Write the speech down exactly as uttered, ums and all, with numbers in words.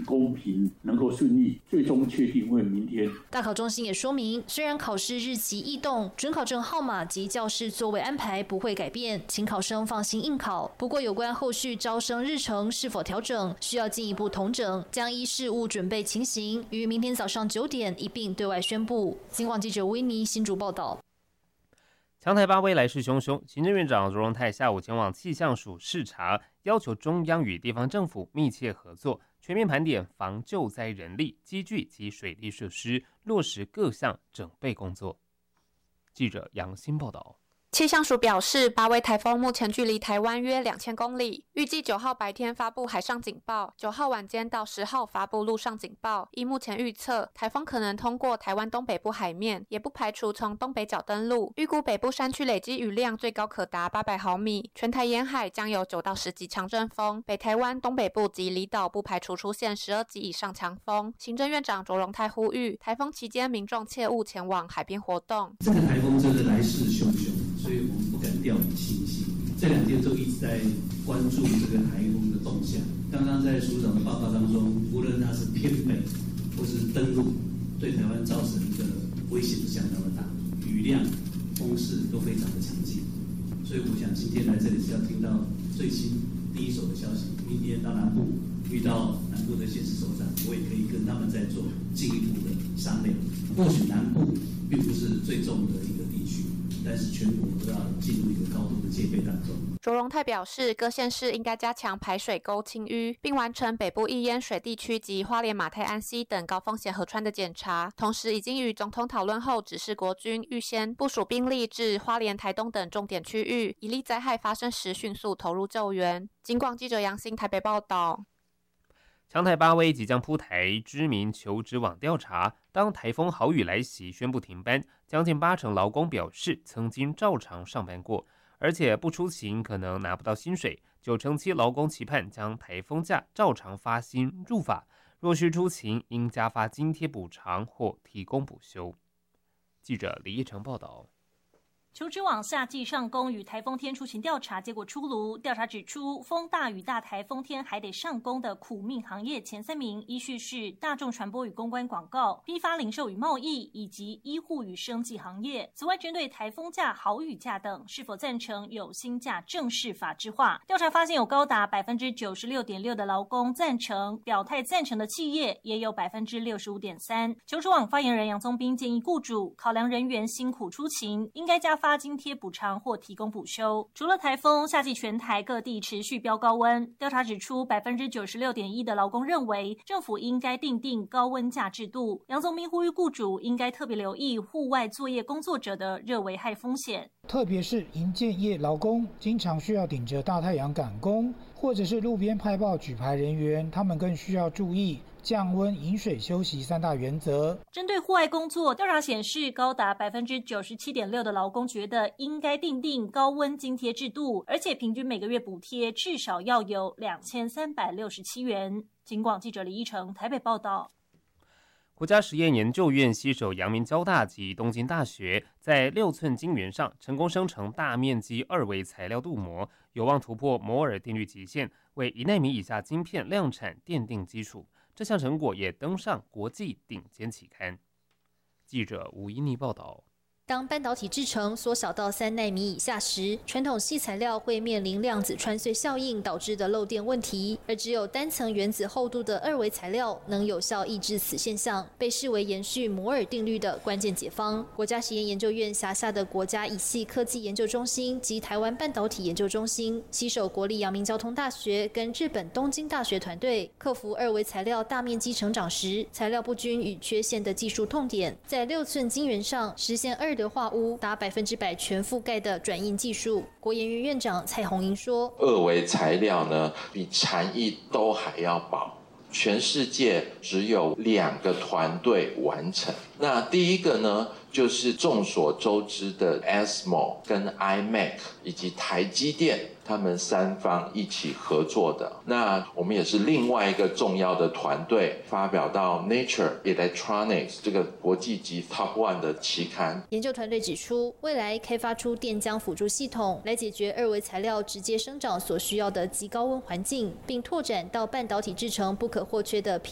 公平，能够顺利，最终确定会明天。 大考中心也说明，虽然考试日期异动，准考证号码及教室座位安排不会改变，请考生放心应考。不过，有关后续招生日程是否调整，需要进一步统整，将依事务准备情形，于明天早上九点一并对外宣布。警广记者维尼新竹报道。 强台八威来势汹汹，行政院长卓荣泰下午前往气象署视察，要求中央与地方政府密切合作，全面盘点防救灾人力、机具及水利设施，落实各项整备工作。记者杨欣报道。 气象署表示，八威台风目前距离台湾约两千公里，预计九号白天发布海上警报，九号晚间到十号发布陆上警报。依目前预测，台风可能通过台湾东北部海面，也不排除从东北角登陆。预估北部山区累积雨量最高可达八百毫米，全台沿海将有九到十级强阵风，北台湾东北部及离岛不排除出现十二级以上强风。行政院长卓荣泰呼吁，台风期间民众切勿前往海边活动。 这个台风真的来势汹汹，所以我们不敢掉以轻心。这两天都一直在关注这个台风的动向。刚刚在署长的报告当中，无论它是偏北或是登陆，对台湾造成的威胁是相当的大，雨量、风势都非常的强劲。所以我想今天来这里是要听到最新第一手的消息。明天到南部遇到南部的县市首长，我也可以跟他们再做进一步的商量。或许南部并不是最重的一个地区，但是全国都要进入一个高度的戒备当中。 卓荣泰表示，各县市应该加强排水沟清淤，并完成北部易淹水地区及花莲马太安溪等高风险河川的检查。同时，已经与总统讨论后，指示国军预先部署兵力至花莲、台东等重点区域，以利灾害发生时迅速投入救援。警广记者杨欣台北报道。 强台八威即将铺台，知名求职网调查，当台风豪雨来袭，宣布停班，将近八成劳工表示曾经照常上班过，而且不出勤可能拿不到薪水。九成七劳工期盼将台风假照常发薪入法，若需出勤，应加发津贴补偿或提供补休。记者李义成报道。 求职网夏季上工与台风天出勤调查结果出炉，调查指出，风大与大台风天还得上工的苦命行业前三名依序是大众传播与公关广告、批发零售与贸易以及医护与生技行业。此外，针对台风假、豪雨假等是否赞成有薪假正式法制化，调查发现有高达百分之九十六点六的劳工赞成，表态赞成的企业也有百分之六十五点三。求职网发言人杨宗斌建议雇主考量人员辛苦出勤，应该加发津贴补偿或提供补休。除了台风，夏季全台各地持续飙高温。调查指出，百分之九十六点一的劳工认为政府应该订定高温假制度。杨宗斌呼吁雇主应该特别留意户外作业工作者的热危害风险， 特别是营建业劳工经常需要顶着大太阳赶工，或者是路边派报举牌人员，他们更需要注意降温、饮水、休息三大原则。 针对户外工作，调查显示，高达百分之九十七点六的劳工觉得应该订定高温津贴制度，而且平均每个月补贴至少要有两千三百六十七元。警广记者李依成台北报道。 国家实验研究院携手阳明交大及东京大学，在六寸晶圆上成功生成大面积二维材料镀膜，有望突破摩尔定律极限，为一奈米以下晶片量产奠定基础。这项成果也登上国际顶尖期刊。记者吴一妮报道。 当半导体制程缩小到三奈米以下时，传统矽材料会面临量子穿碎效应导致的漏电问题，而只有单层原子厚度的二维材料能有效抑制此现象，被视为延续摩尔定律的关键解方。国家实验研究院辖下的国家仪系科技研究中心及台湾半导体研究中心，携手国立阳明交通大学跟日本东京大学团队，克服二维材料大面积成长时材料不均与缺陷的技术痛点，在六寸晶圆上实现二德化污达百分之百全覆盖的转印技术。国研院院长蔡宏英说：“ 二维材料呢，比禅意都还要薄，全世界只有两个团队完成。那第一个呢，就是众所周知的 A S M O 跟 I M A C 以及台积电。”他们三方一起合作的，那我们也是另外一个重要的团队，发表到 Nature Electronics 这个国际级 Top One 的期刊。 研究团队指出，未来开发出电浆辅助系统，来解决二维材料直接生长所需要的极高温环境，并拓展到半导体制成不可或缺的